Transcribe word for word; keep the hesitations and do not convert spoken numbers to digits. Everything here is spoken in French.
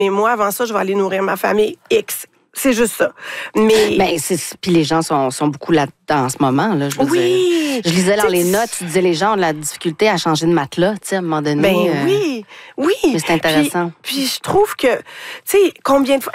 mais moi, avant ça, je vais aller nourrir ma famille X. C'est juste ça. Mais ben, c'est, puis les gens sont, sont beaucoup là-dedans en ce moment. Là, je veux oui. dire. Je lisais dans T'sais, les notes, tu disais les gens ont de la difficulté à changer de matelas, tu sais, à un moment donné. Ben euh, oui, oui. Mais c'est intéressant. Puis, puis je trouve que, tu sais, combien de fois...